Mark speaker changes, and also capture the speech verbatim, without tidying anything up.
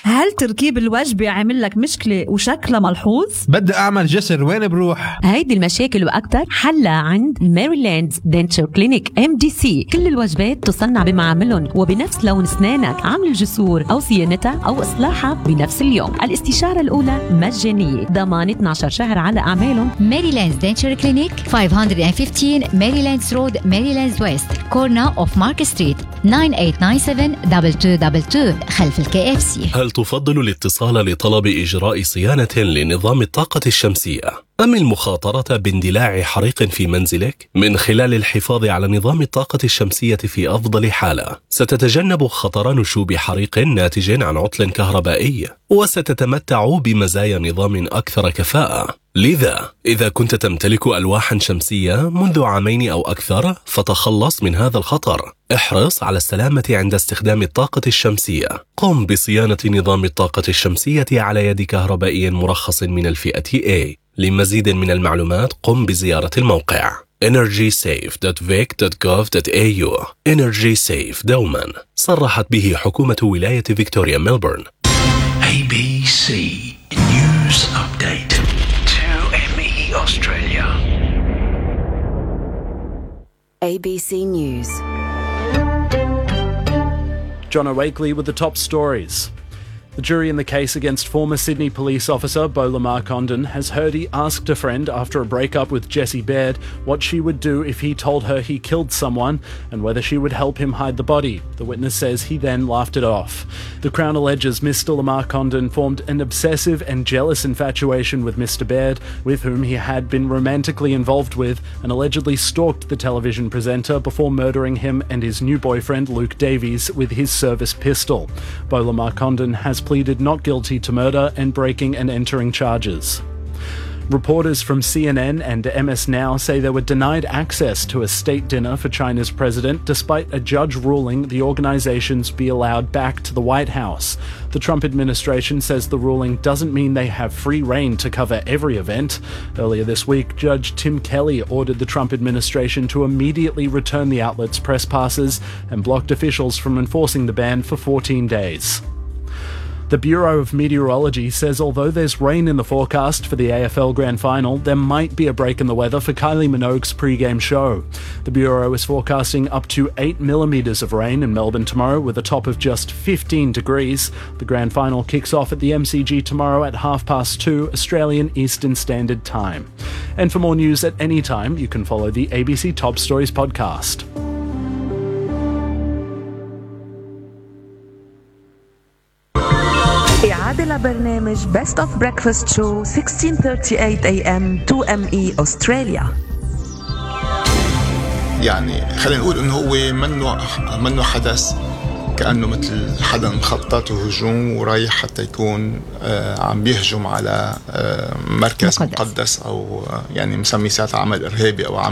Speaker 1: هل تركيب الوجبة عامل لك مشكلة وشكلها ملحوظ؟
Speaker 2: بدي أعمل جسر، وين بروح؟
Speaker 3: هيدي المشاكل وأكتر حلها عند ميريلاند دنتشر كلينيك إم دي سي. كل الوجبات تصنع بمعاملهم وبنفس لون أسنانك، عمل الجسور أو صيانتها أو إصلاحها بنفس اليوم. الاستشارة الأولى مجانية، ضمان اثنا عشر شهر على أعمالهم.
Speaker 4: ميريلاند دنتشر كلينيك خمسمية وخمستاشر ميريلاندز رود، ميريلاندز ويست، كورنا اوف مارك ستريت، تسعة ثمانية تسعة سبعة اثنين اثنين اثنين اثنين خلف الكي اف سي.
Speaker 5: هل تفضل الاتصال لطلب إجراء صيانة لنظام الطاقة الشمسية أم المخاطرة باندلاع حريق في منزلك؟ من خلال الحفاظ على نظام الطاقة الشمسية في أفضل حالة، ستتجنب خطر نشوب حريق ناتج عن عطل كهربائي، وستتمتع بمزايا نظام أكثر كفاءة. لذا إذا كنت تمتلك ألواحا شمسية منذ عامين أو أكثر، فتخلص من هذا الخطر. احرص على السلامة عند استخدام الطاقة الشمسية. قم بصيانة نظام الطاقة الشمسية على يد كهربائي مرخص من الفئة A. لمزيد من المعلومات قم بزيارة الموقع energy safe dot vic dot gov dot a u. Energy Safe دوما صرحت به حكومة ولاية فيكتوريا ميلبورن.
Speaker 6: A B C News Update to M E Australia.
Speaker 7: A B C News.
Speaker 8: John O'Wakely with the top stories. The jury in the case against former Sydney police officer Beau Lamar Condon has heard he asked a friend after a breakup with Jessie Baird what she would do if he told her he killed someone and whether she would help him hide the body. The witness says he then laughed it off. The Crown alleges Mister Lamar Condon formed an obsessive and jealous infatuation with Mister Baird, with whom he had been romantically involved with, and allegedly stalked the television presenter before murdering him and his new boyfriend Luke Davies with his service pistol. Beau Lamar Condon has pleaded not guilty to murder and breaking and entering charges. Reporters from C N N and M S Now say they were denied access to a state dinner for China's president despite a judge ruling the organizations be allowed back to the White House. The Trump administration says the ruling doesn't mean they have free rein to cover every event. Earlier this week, Judge Tim Kelly ordered the Trump administration to immediately return the outlet's press passes and blocked officials from enforcing the ban for fourteen days. The Bureau of Meteorology says although there's rain in the forecast for the A F L Grand Final, there might be a break in the weather for Kylie Minogue's pre-game show. The Bureau is forecasting up to eight millimetres of rain in Melbourne tomorrow with a top of just fifteen degrees. The Grand Final kicks off at the M C G tomorrow at half past two Australian Eastern Standard Time. And for more news at any time, you can follow the A B C Top Stories podcast.
Speaker 9: إعادة لبرنامج Best of Breakfast Show sixteen thirty-eight A M to M E Australia.
Speaker 10: يعني خلينا نقول إنه هو منه منه حدث، كأنه مثل حدا مخطط وهجوم ورايح حتى يكون عم بيهجم على مركز مقدس, مقدس أو يعني مسمي ساعة عمل إرهابي أو عمل